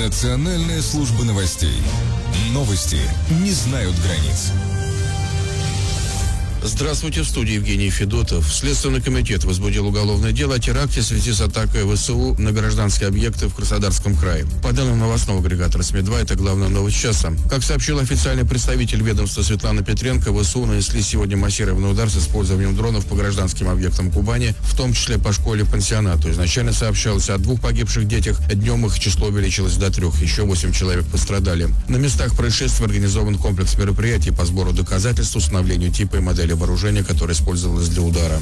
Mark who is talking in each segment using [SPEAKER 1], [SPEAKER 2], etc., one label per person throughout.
[SPEAKER 1] Национальная служба новостей. Новости не знают границ.
[SPEAKER 2] Здравствуйте, в студии Евгений Федотов. Следственный комитет возбудил уголовное дело о теракте в связи с атакой ВСУ на гражданские объекты в Краснодарском крае. По данным новостного агрегатора СМИ-2, это главная новость часа. Как сообщил официальный представитель ведомства Светлана Петренко, ВСУ нанесли сегодня массированный удар с использованием дронов по гражданским объектам Кубани, в том числе по школе-пансионату. Изначально сообщалось о 2 погибших детях. Днем их число увеличилось до 3. Еще 8 человек пострадали. На местах происшествия организован комплекс мероприятий по сбору доказательств, установлению типа и модели вооружения, которое использовалось для удара.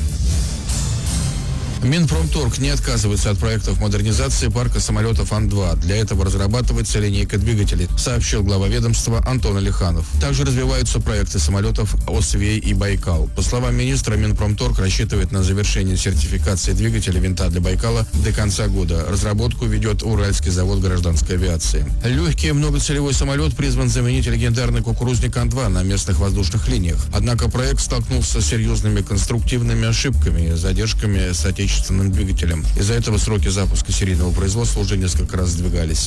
[SPEAKER 2] Минпромторг не отказывается от проектов модернизации парка самолетов Ан-2. Для этого разрабатывается линейка двигателей, сообщил глава ведомства Антон Алиханов. Также развиваются проекты самолетов Освей и Байкал. По словам министра, Минпромторг рассчитывает на завершение сертификации двигателя винта для Байкала до конца года. Разработку ведет Уральский завод гражданской авиации. Легкий многоцелевой самолет призван заменить легендарный кукурузник Ан-2 на местных воздушных линиях. Однако проект столкнулся с серьезными конструктивными ошибками и задержками с отечественным двигателем. Из-за этого сроки запуска серийного производства уже несколько раз сдвигались.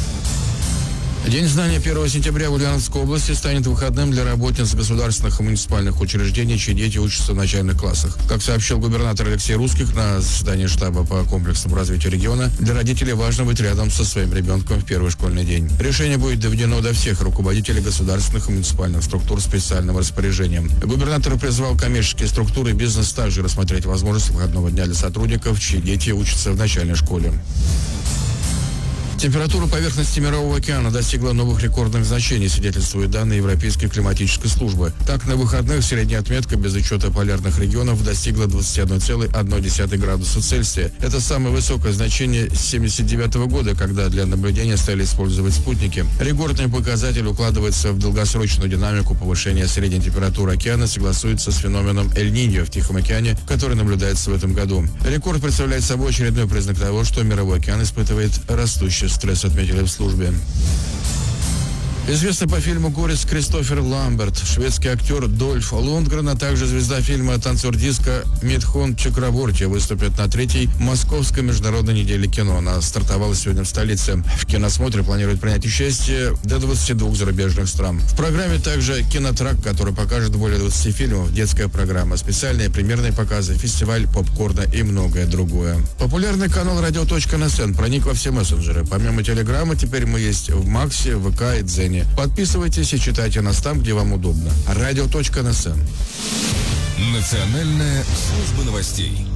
[SPEAKER 2] День знания 1 сентября в Ульяновской области станет выходным для работниц государственных и муниципальных учреждений, чьи дети учатся в начальных классах. Как сообщил губернатор Алексей Русских на заседании штаба по комплексному развитию региона, для родителей важно быть рядом со своим ребенком в первый школьный день. Решение будет доведено до всех руководителей государственных и муниципальных структур специальным распоряжением. Губернатор призвал коммерческие структуры и бизнес также рассмотреть возможность выходного дня для сотрудников, чьи дети учатся в начальной школе. Температура поверхности Мирового океана достигла новых рекордных значений, свидетельствуют данные Европейской климатической службы. Так, на выходных средняя отметка без учета полярных регионов достигла 21,1 градуса Цельсия. Это самое высокое значение с 1979 года, когда для наблюдения стали использовать спутники. Рекордный показатель укладывается в долгосрочную динамику повышения средней температуры океана, согласуется с феноменом Эль-Ниньо в Тихом океане, который наблюдается в этом году. Рекорд представляет собой очередной признак того, что Мировой океан испытывает растущий стресс, отметили в службе. Известный по фильму «Горец» Кристофер Ламберт, шведский актер Дольф Лундгрен, а также звезда фильма «Танцор диска» Митхун Чакраборти выступят на 3-й Московской международной неделе кино. Она стартовала сегодня в столице. В киносмотре планируют принять участие до 22 зарубежных стран. В программе также кинотрак, который покажет более 20 фильмов, детская программа, специальные премьерные показы, фестиваль попкорна и многое другое. Популярный канал «Радио.НСН» проник во все мессенджеры. Помимо Телеграма, теперь мы есть в Максе, ВК и Дзене. Подписывайтесь и читайте нас там, где вам удобно. Радио.НСН.
[SPEAKER 1] Национальная служба новостей.